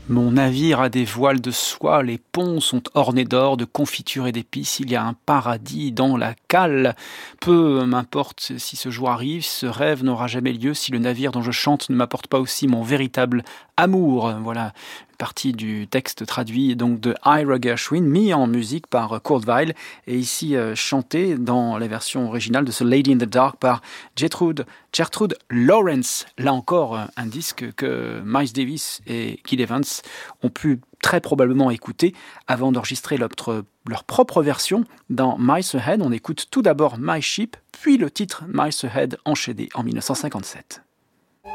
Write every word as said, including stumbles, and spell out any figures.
Mon navire a des voiles de soie, les ponts sont ornés d'or, de confitures et d'épices, il y a un paradis dans la cale. Peu m'importe si ce jour arrive, ce rêve n'aura jamais lieu si le navire dont je chante ne m'apporte pas aussi mon véritable amour. Voilà, une partie du texte traduit donc de Ira Gershwin, mis en musique par Kurt Weill, et ici euh, chanté dans la version originale de ce Lady in the Dark par Gertrude, Gertrude Lawrence. Là encore, un disque que Miles Davis et Gil Evans ont pu très probablement écouter avant d'enregistrer leur, leur propre version dans Miles Ahead. On écoute tout d'abord My Ship, puis le titre Miles Ahead enchaîné en dix-neuf cent cinquante-sept.